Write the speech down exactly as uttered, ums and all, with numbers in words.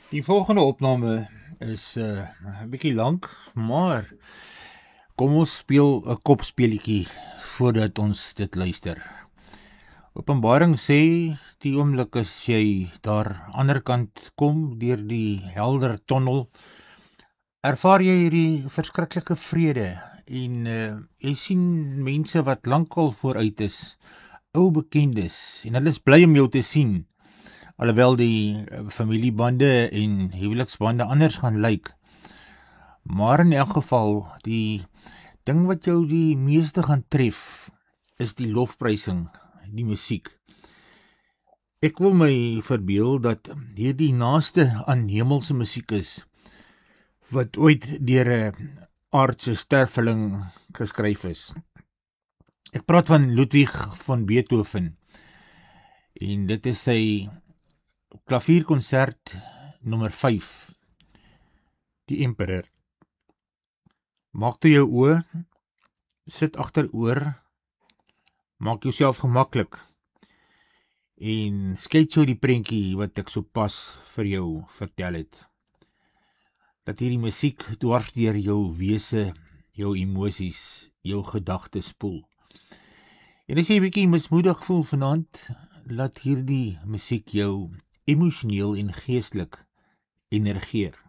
Die volgende opname is uh, 'n bietjie lank, maar kom ons speel 'n kopspeletjie voordat ons dit luister. Openbaring sê die oomblik as jy daar ander kant kom deur die helder tonnel, ervaar jy hierdie verskriklike vrede en uh, jy sien mense wat lankal vooruit is, ou bekendes, en hulle is bly om jou te sien. Alhoewel die familiebande en huweliksbande anders gaan lyk. Maar in elk geval, die ding wat jou die meeste gaan tref, is die lofprysing, die musiek. Ek wil my verbeel dat hierdie naaste aan hemelse musiek is, wat ooit deur 'n aardse sterfeling geskryf is. Ek praat van Ludwig van Beethoven, en dit is sy klavierkonsert nommer vyf, die Emperor. Maak toe jou oë, sit agteroor, maak jouself gemaklik, en skets jou die prentjie wat ek sopas vir jou vertel het. Dat hierdie musiek dwars deur jou wese, jou emosies, jou gedagtes spoel. En as jy 'n bietjie mismoedig voel vanaand, laat hierdie musiek jou emosioneel en geestelik energeer.